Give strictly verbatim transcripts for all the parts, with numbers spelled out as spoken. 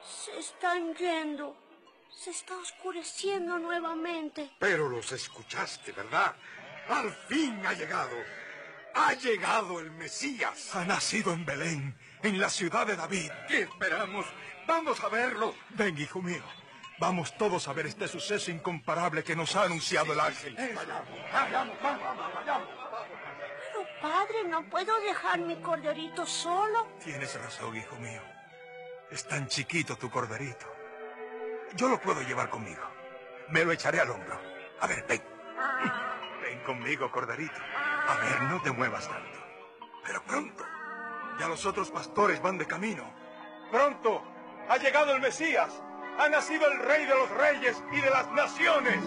Se están yendo. Se está oscureciendo nuevamente. Pero los escuchaste, ¿verdad? Al fin ha llegado. Ha llegado el Mesías. Ha nacido en Belén, en la ciudad de David. ¿Qué esperamos? Vamos a verlo. Ven, hijo mío. Vamos todos a ver este suceso incomparable que nos ha anunciado el ángel. Vayamos, vayamos, vamos, vayamos. Pero, padre, ¿no puedo dejar mi corderito solo? Tienes razón, hijo mío. Es tan chiquito tu corderito. Yo lo puedo llevar conmigo. Me lo echaré al hombro. A ver, ven. Ven conmigo, corderito. A ver, no te muevas tanto. Pero pronto. Ya los otros pastores van de camino. Pronto. Ha llegado el Mesías. Ha nacido el Rey de los Reyes y de las Naciones.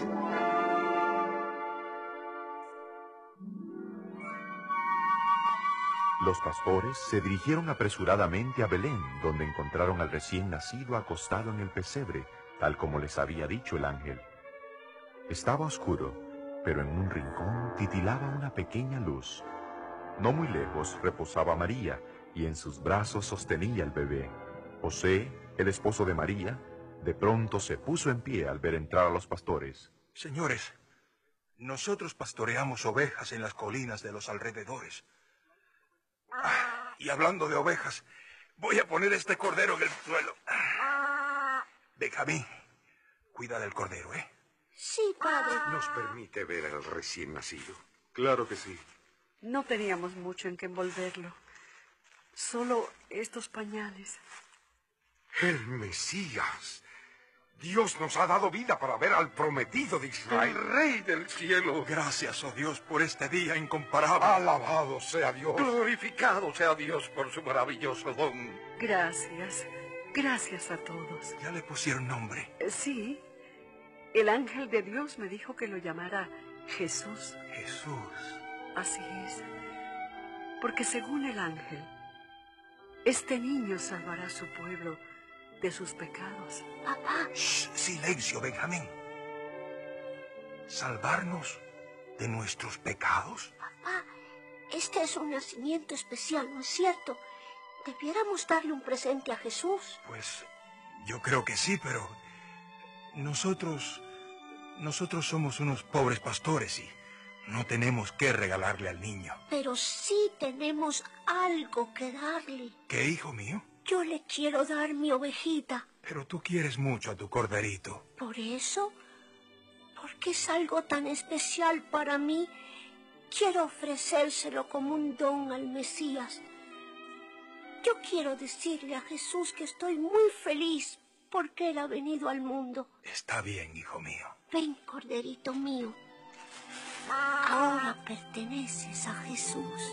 Los pastores se dirigieron apresuradamente a Belén, donde encontraron al recién nacido acostado en el pesebre, tal como les había dicho el ángel. Estaba oscuro, pero en un rincón titilaba una pequeña luz. No muy lejos reposaba María, y en sus brazos sostenía el bebé. José, el esposo de María, de pronto se puso en pie al ver entrar a los pastores. Señores, nosotros pastoreamos ovejas en las colinas de los alrededores. Ah, y hablando de ovejas, voy a poner este cordero en el suelo. Benjamín, cuida del cordero, ¿eh? Sí, padre. ¿Nos permite ver al recién nacido? Claro que sí. No teníamos mucho en que envolverlo. Solo estos pañales. El Mesías. Dios nos ha dado vida para ver al prometido de Israel. El Rey del cielo. Gracias, oh Dios, por este día incomparable. Alabado sea Dios. Glorificado sea Dios por su maravilloso don. Gracias. Gracias a todos. ¿Ya le pusieron nombre? Eh, Sí. El ángel de Dios me dijo que lo llamara Jesús. Jesús. Así es. Porque según el ángel, este niño salvará a su pueblo de sus pecados. Papá. Shh, silencio, Benjamín. ¿Salvarnos de nuestros pecados? Papá, este es un nacimiento especial, ¿no es cierto? Debiéramos darle un presente a Jesús. Pues yo creo que sí, pero nosotros, nosotros somos unos pobres pastores y no tenemos qué regalarle al niño. Pero sí tenemos algo que darle. ¿Qué, hijo mío? Yo le quiero dar mi ovejita. Pero tú quieres mucho a tu corderito. ¿Por eso? Porque es algo tan especial para mí. Quiero ofrecérselo como un don al Mesías. Yo quiero decirle a Jesús que estoy muy feliz porque Él ha venido al mundo. Está bien, hijo mío. Ven, corderito mío. Ahora perteneces a Jesús.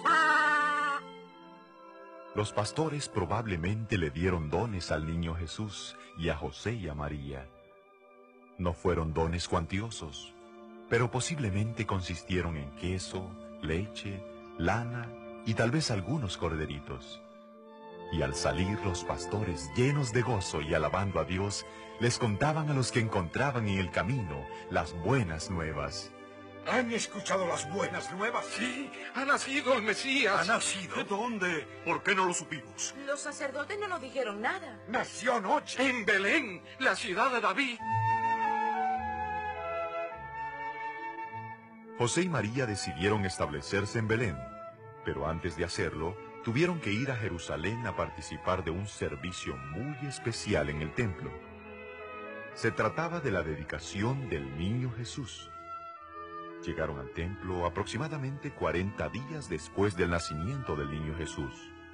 Los pastores probablemente le dieron dones al niño Jesús y a José y a María. No fueron dones cuantiosos, pero posiblemente consistieron en queso, leche, lana y tal vez algunos corderitos. Y al salir los pastores llenos de gozo y alabando a Dios, les contaban a los que encontraban en el camino las buenas nuevas. ¿Han escuchado las buenas nuevas? Sí, ha nacido el Mesías. ¿Ha nacido? ¿Dónde? ¿Por qué no lo supimos? Los sacerdotes no nos dijeron nada. Nació anoche en Belén, la ciudad de David. José y María decidieron establecerse en Belén, pero antes de hacerlo, tuvieron que ir a Jerusalén a participar de un servicio muy especial en el templo. Se trataba de la dedicación del niño Jesús. Llegaron al templo aproximadamente cuarenta días después del nacimiento del niño Jesús.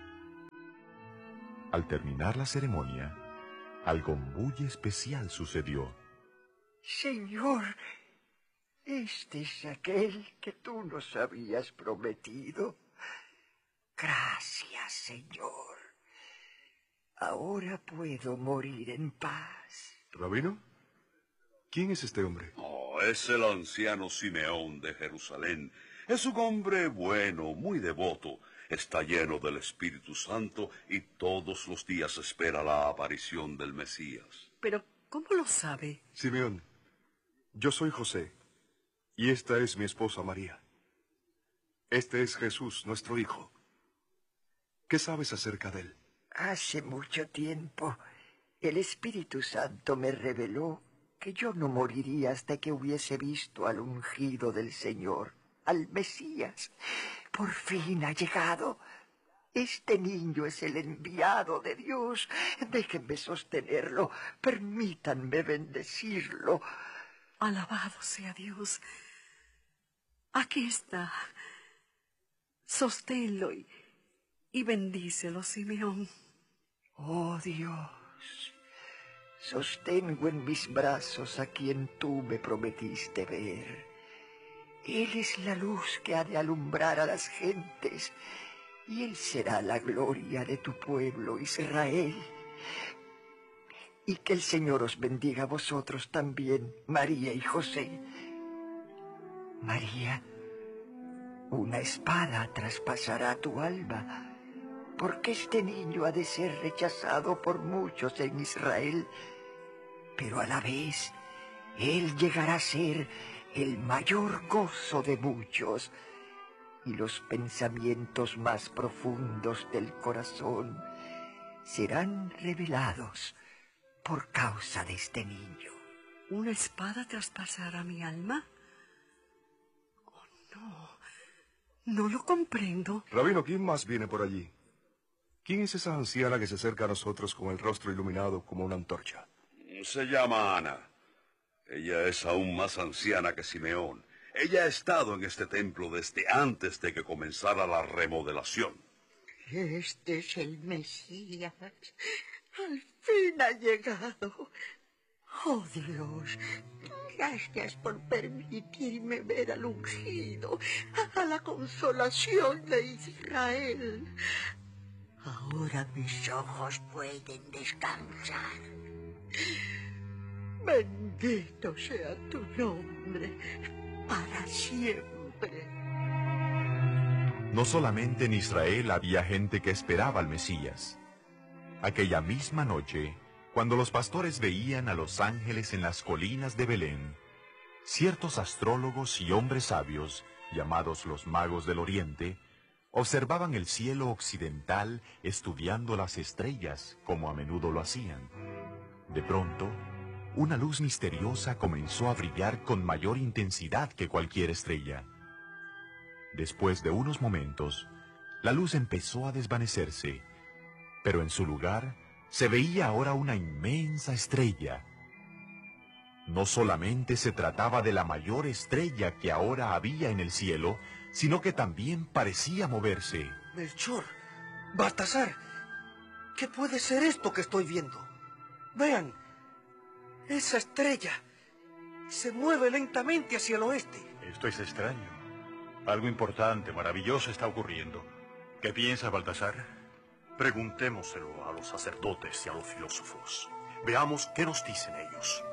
Al terminar la ceremonia, algo muy especial sucedió. Señor, este es aquel que tú nos habías prometido. Gracias, Señor. Ahora puedo morir en paz. ¿Rabino? ¿Quién es este hombre? Oh, es el anciano Simeón de Jerusalén. Es un hombre bueno, muy devoto. Está lleno del Espíritu Santo y todos los días espera la aparición del Mesías. Pero, ¿cómo lo sabe? Simeón, yo soy José, y esta es mi esposa María. Este es Jesús, nuestro hijo. ¿Qué sabes acerca de él? Hace mucho tiempo El Espíritu Santo me reveló que yo no moriría hasta que hubiese visto al ungido del Señor, al Mesías. Por fin ha llegado. Este niño es el enviado de Dios. Déjenme sostenerlo. Permítanme bendecirlo. Alabado sea Dios. Aquí está. Sosténlo y, y bendícelo, Simeón. Oh Dios, sostengo en mis brazos a quien tú me prometiste ver. Él es la luz que ha de alumbrar a las gentes, y él será la gloria de tu pueblo, Israel. Y que el Señor os bendiga a vosotros también, María y José. María, una espada traspasará tu alma, porque este niño ha de ser rechazado por muchos en Israel, pero a la vez él llegará a ser el mayor gozo de muchos, y los pensamientos más profundos del corazón serán revelados por causa de este niño. ¿Una espada traspasará mi alma? Oh, no, no lo comprendo. Rabino, ¿quién más viene por allí? ¿Quién es esa anciana que se acerca a nosotros con el rostro iluminado como una antorcha? Se llama Ana. Ella es aún más anciana que Simeón. Ella ha estado en este templo desde antes de que comenzara la remodelación. Este es el Mesías. Al fin ha llegado. Oh Dios, gracias por permitirme ver al ungido, a la consolación de Israel. Ahora mis ojos pueden descansar. Bendito sea tu nombre para siempre. No solamente en Israel había gente que esperaba al Mesías. Aquella misma noche, cuando los pastores veían a los ángeles en las colinas de Belén, ciertos astrólogos y hombres sabios, llamados los magos del Oriente, observaban el cielo occidental estudiando las estrellas, como a menudo lo hacían. De pronto, una luz misteriosa comenzó a brillar con mayor intensidad que cualquier estrella. Después de unos momentos, la luz empezó a desvanecerse, pero en su lugar se veía ahora una inmensa estrella. No solamente se trataba de la mayor estrella que ahora había en el cielo, sino que también parecía moverse. Melchor, Baltasar, ¿qué puede ser esto que estoy viendo? Vean, esa estrella se mueve lentamente hacia el oeste. Esto es extraño. Algo importante, maravilloso está ocurriendo. ¿Qué piensas, Baltasar? Preguntémoselo a los sacerdotes y a los filósofos. Veamos qué nos dicen ellos.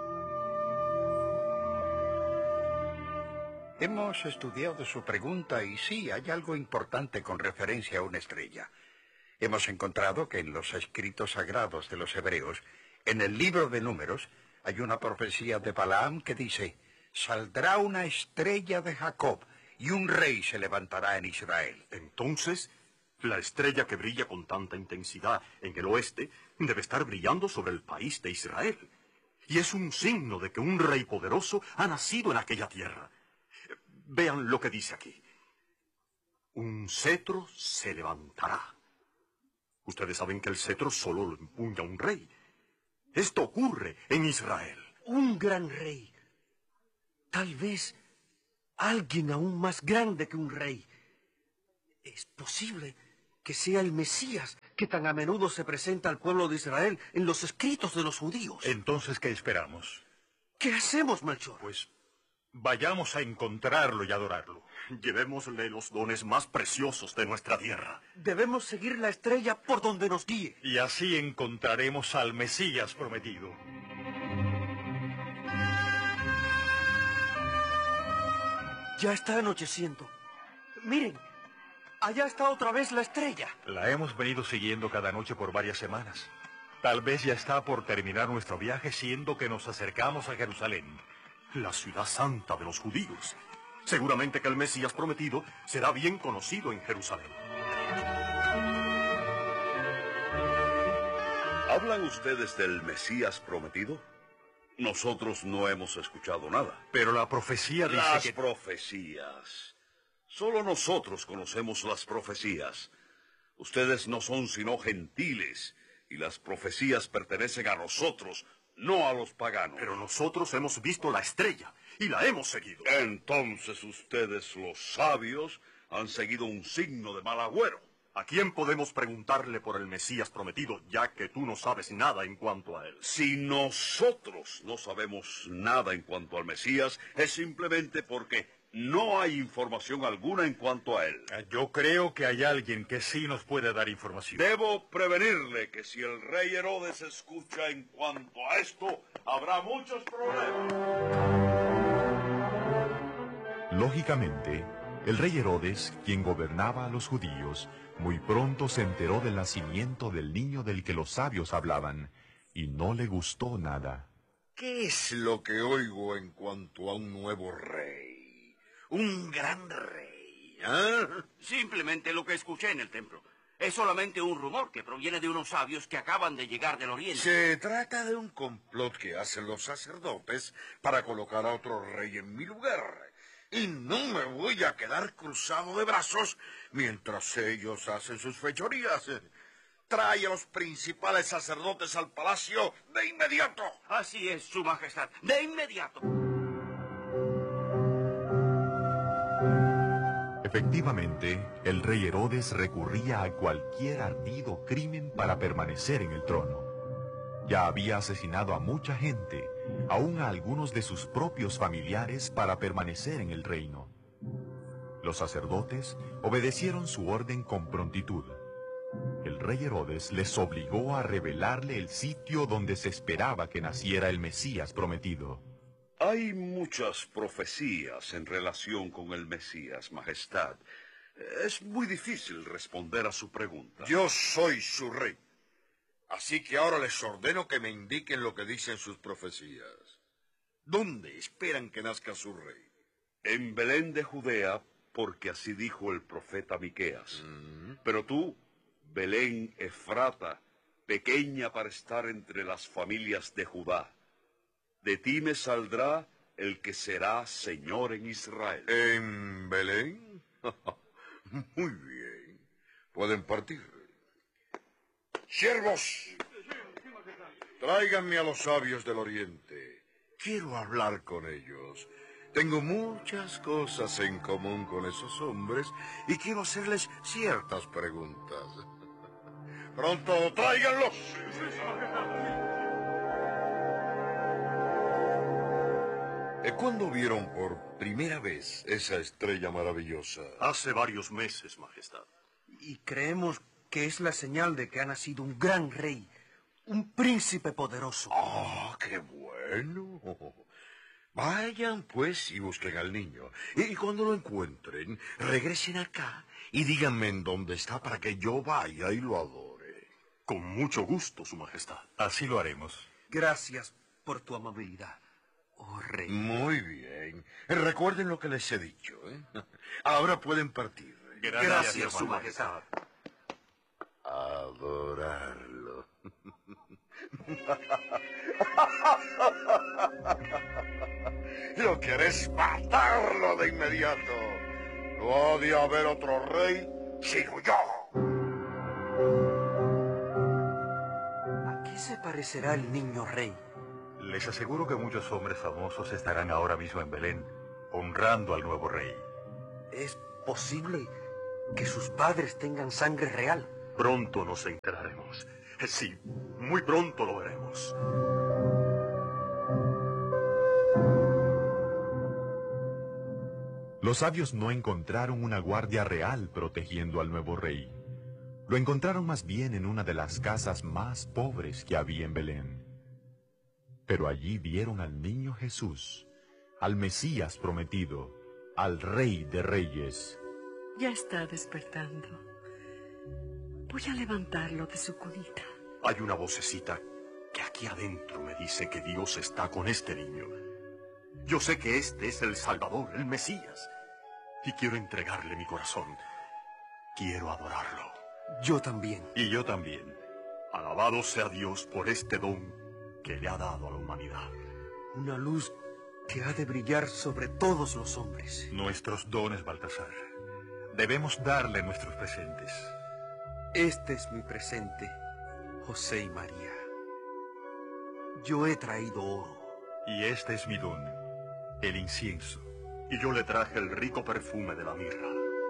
Hemos estudiado su pregunta y sí, hay algo importante con referencia a una estrella. Hemos encontrado que en los escritos sagrados de los hebreos, en el libro de Números, hay una profecía de Balaam que dice: saldrá una estrella de Jacob y un rey se levantará en Israel. Entonces, la estrella que brilla con tanta intensidad en el oeste debe estar brillando sobre el país de Israel. Y es un signo de que un rey poderoso ha nacido en aquella tierra. Vean lo que dice aquí. Un cetro se levantará. Ustedes saben que el cetro solo lo empuña un rey. Esto ocurre en Israel. Un gran rey. Tal vez alguien aún más grande que un rey. Es posible que sea el Mesías que tan a menudo se presenta al pueblo de Israel en los escritos de los judíos. Entonces, ¿qué esperamos? ¿Qué hacemos, Melchor? Pues vayamos a encontrarlo y adorarlo. Llevémosle los dones más preciosos de nuestra tierra. Debemos seguir la estrella por donde nos guíe. Y así encontraremos al Mesías prometido. Ya está anocheciendo. Miren, allá está otra vez la estrella. La hemos venido siguiendo cada noche por varias semanas. Tal vez ya está por terminar nuestro viaje, siendo que nos acercamos a Jerusalén, la ciudad santa de los judíos. Seguramente que el Mesías prometido será bien conocido en Jerusalén. ¿Hablan ustedes del Mesías prometido? Nosotros no hemos escuchado nada. Pero la profecía dice Las que... profecías. Solo nosotros conocemos las profecías. Ustedes no son sino gentiles, y las profecías pertenecen a nosotros, no a los paganos. Pero nosotros hemos visto la estrella, y la hemos seguido. Entonces ustedes, los sabios, han seguido un signo de mal agüero. ¿A quién podemos preguntarle por el Mesías prometido, ya que tú no sabes nada en cuanto a él? Si nosotros no sabemos nada en cuanto al Mesías, es simplemente porque no hay información alguna en cuanto a él. Yo creo que hay alguien que sí nos puede dar información. Debo prevenirle que si el rey Herodes escucha en cuanto a esto, habrá muchos problemas. Lógicamente, el rey Herodes, quien gobernaba a los judíos, muy pronto se enteró del nacimiento del niño del que los sabios hablaban, y no le gustó nada. ¿Qué es lo que oigo en cuanto a un nuevo rey? Un gran rey, ¿eh? Simplemente lo que escuché en el templo. Es solamente un rumor que proviene de unos sabios que acaban de llegar del oriente. Se trata de un complot que hacen los sacerdotes para colocar a otro rey en mi lugar. Y no me voy a quedar cruzado de brazos mientras ellos hacen sus fechorías. Trae a los principales sacerdotes al palacio de inmediato. Así es, Su Majestad, de inmediato. Efectivamente, el rey Herodes recurría a cualquier ardido crimen para permanecer en el trono. Ya había asesinado a mucha gente, aún a algunos de sus propios familiares, para permanecer en el reino. Los sacerdotes obedecieron su orden con prontitud. El rey Herodes les obligó a revelarle el sitio donde se esperaba que naciera el Mesías prometido. Hay muchas profecías en relación con el Mesías, Majestad. Es muy difícil responder a su pregunta. Yo soy su rey. Así que ahora les ordeno que me indiquen lo que dicen sus profecías. ¿Dónde esperan que nazca su rey? En Belén de Judea, porque así dijo el profeta Miqueas. Mm. Pero tú, Belén Efrata, pequeña para estar entre las familias de Judá, de ti me saldrá el que será Señor en Israel. ¿En Belén? Muy bien. Pueden partir. ¡Siervos! Tráiganme a los sabios del oriente. Quiero hablar con ellos. Tengo muchas cosas en común con esos hombres y quiero hacerles ciertas preguntas. ¡Pronto, tráiganlos! ¿Cuándo vieron por primera vez esa estrella maravillosa? Hace varios meses, Majestad. Y creemos que es la señal de que ha nacido un gran rey, un príncipe poderoso. ¡Ah, qué bueno! Vayan, pues, y busquen al niño. Y cuando lo encuentren, regresen acá y díganme en dónde está para que yo vaya y lo adore. Con mucho gusto, Su Majestad. Así lo haremos. Gracias por tu amabilidad, oh rey. Muy bien. Recuerden lo que les he dicho, ¿eh? Ahora pueden partir. Gracias, Gracias Su Majestad. Adorarlo. Lo querés matarlo de inmediato. No ha de haber otro rey sino yo. ¿A qué se parecerá el niño rey? Les aseguro que muchos hombres famosos estarán ahora mismo en Belén, honrando al nuevo rey. ¿Es posible que sus padres tengan sangre real? Pronto nos enteraremos. Sí, muy pronto lo veremos. Los sabios no encontraron una guardia real protegiendo al nuevo rey. Lo encontraron más bien en una de las casas más pobres que había en Belén. Pero allí vieron al niño Jesús, al Mesías prometido, al Rey de Reyes. Ya está despertando. Voy a levantarlo de su cunita. Hay una vocecita que aquí adentro me dice que Dios está con este niño. Yo sé que este es el Salvador, el Mesías. Y quiero entregarle mi corazón. Quiero adorarlo. Yo también. Y yo también. Alabado sea Dios por este don que le ha dado a la humanidad. Una luz que ha de brillar sobre todos los hombres. Nuestros dones, Baltasar. Debemos darle nuestros presentes. Este es mi presente, José y María. Yo he traído oro. Y este es mi don, el incienso. Y yo le traje el rico perfume de la mirra.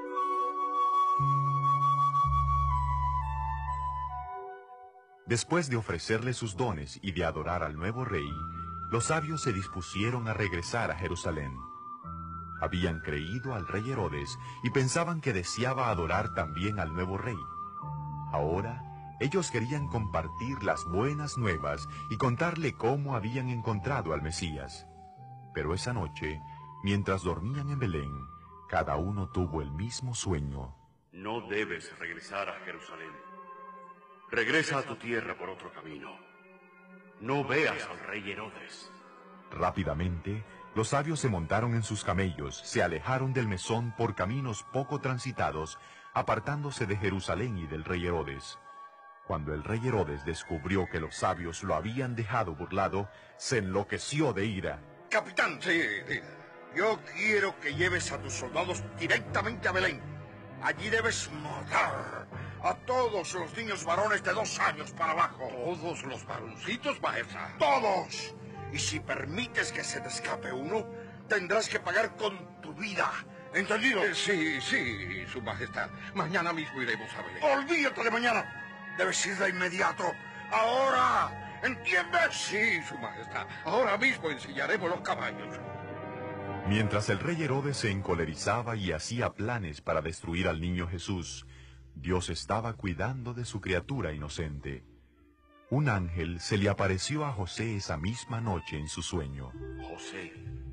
Después de ofrecerle sus dones y de adorar al nuevo rey, los sabios se dispusieron a regresar a Jerusalén. Habían creído al rey Herodes y pensaban que deseaba adorar también al nuevo rey. Ahora, ellos querían compartir las buenas nuevas y contarle cómo habían encontrado al Mesías. Pero esa noche, mientras dormían en Belén, cada uno tuvo el mismo sueño. No debes regresar a Jerusalén. Regresa a tu tierra por otro camino. No veas al rey Herodes. Rápidamente, los sabios se montaron en sus camellos, se alejaron del mesón por caminos poco transitados, apartándose de Jerusalén y del rey Herodes. Cuando el rey Herodes descubrió que los sabios lo habían dejado burlado, se enloqueció de ira. Capitán, sí, sí. Yo quiero que lleves a tus soldados directamente a Belén. Allí debes matar a todos los niños varones de dos años para abajo. ¿Todos los varoncitos, majestad? ¡Todos! Y si permites que se te escape uno, tendrás que pagar con tu vida. ¿Entendido? Eh, sí, sí, su majestad. Mañana mismo iremos a Belén. ¡Olvídate de mañana! Debes ir de inmediato. ¡Ahora! ¿Entiendes? Sí, su majestad. Ahora mismo ensillaremos los caballos. Mientras el rey Herodes se encolerizaba y hacía planes para destruir al niño Jesús, Dios estaba cuidando de su criatura inocente. Un ángel se le apareció a José esa misma noche en su sueño. José,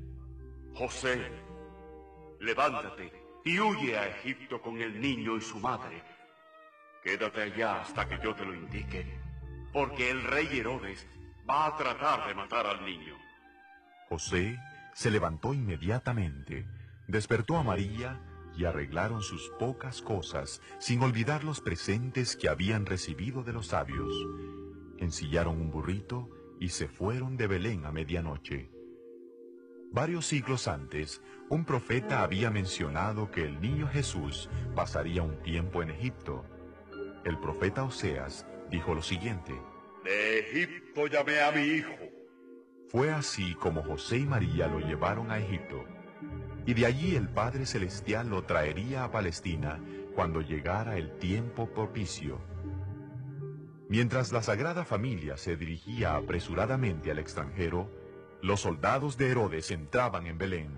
José, levántate y huye a Egipto con el niño y su madre. Quédate allá hasta que yo te lo indique, porque el rey Herodes va a tratar de matar al niño. José se levantó inmediatamente, despertó a María y arreglaron sus pocas cosas, sin olvidar los presentes que habían recibido de los sabios. Ensillaron un burrito y se fueron de Belén a medianoche. Varios siglos antes, un profeta había mencionado que el niño Jesús pasaría un tiempo en Egipto. El profeta Oseas dijo lo siguiente: De Egipto llamé a mi hijo. Fue así como José y María lo llevaron a Egipto, y de allí el Padre Celestial lo traería a Palestina cuando llegara el tiempo propicio. Mientras la Sagrada Familia se dirigía apresuradamente al extranjero, los soldados de Herodes entraban en Belén.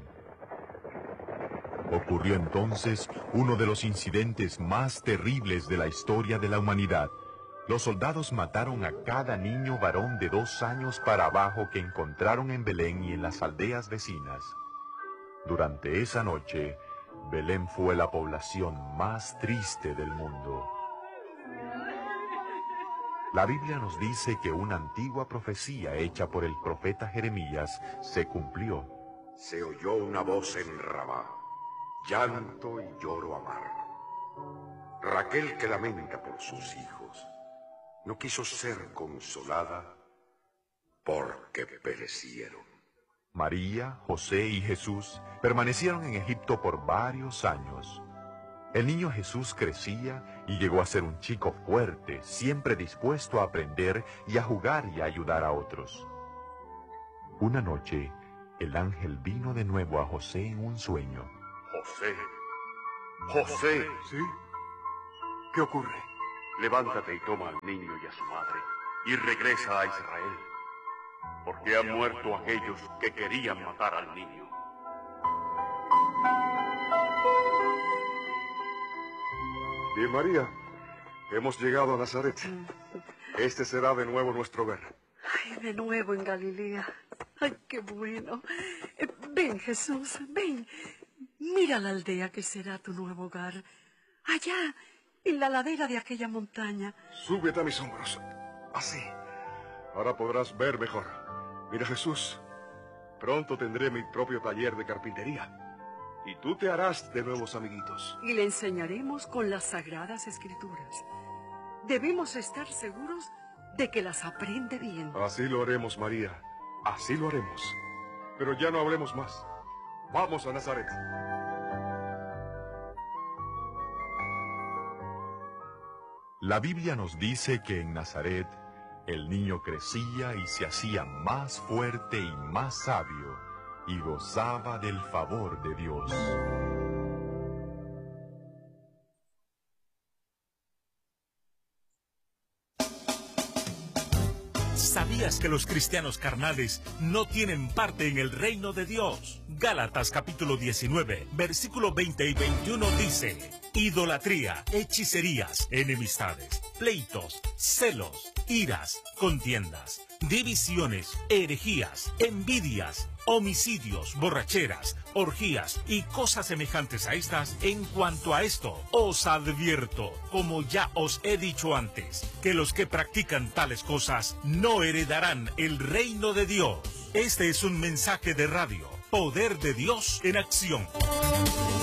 Ocurrió entonces uno de los incidentes más terribles de la historia de la humanidad. Los soldados mataron a cada niño varón de dos años para abajo que encontraron en Belén y en las aldeas vecinas. Durante esa noche, Belén fue la población más triste del mundo. La Biblia nos dice que una antigua profecía hecha por el profeta Jeremías se cumplió. Se oyó una voz en Ramá, llanto y lloro amargo. Raquel, que lamenta por sus hijos, no quiso ser consolada porque perecieron. María, José y Jesús permanecieron en Egipto por varios años. El niño Jesús crecía y llegó a ser un chico fuerte, siempre dispuesto a aprender y a jugar y a ayudar a otros. Una noche, el ángel vino de nuevo a José en un sueño. José, José. ¿Sí? ¿Qué ocurre? Levántate y toma al niño y a su madre, y regresa a Israel, porque han muerto aquellos que querían matar al niño. Bien, María, hemos llegado a Nazaret. Este será de nuevo nuestro hogar. Ay, de nuevo en Galilea. Ay, qué bueno. Eh, ven, Jesús, ven. Mira la aldea que será tu nuevo hogar. Allá, en la ladera de aquella montaña. Súbete a mis hombros. Así. Ahora podrás ver mejor. Mira, Jesús, pronto tendré mi propio taller de carpintería. Y tú te harás de nuevos amiguitos. Y le enseñaremos con las Sagradas Escrituras. Debemos estar seguros de que las aprende bien. Así lo haremos, María. Así lo haremos. Pero ya no hablemos más. Vamos a Nazaret. La Biblia nos dice que en Nazaret el niño crecía y se hacía más fuerte y más sabio, y gozaba del favor de Dios. ¿Sabías que los cristianos carnales no tienen parte en el reino de Dios? Gálatas capítulo diecinueve, versículo veinte y veintiuno dice: idolatría, hechicerías, enemistades, pleitos, celos, iras, contiendas, divisiones, herejías, envidias, homicidios, borracheras, orgías y cosas semejantes a estas. En cuanto a esto, os advierto, como ya os he dicho antes, que los que practican tales cosas no heredarán el reino de Dios. Este es un mensaje de radio, Poder de Dios en Acción.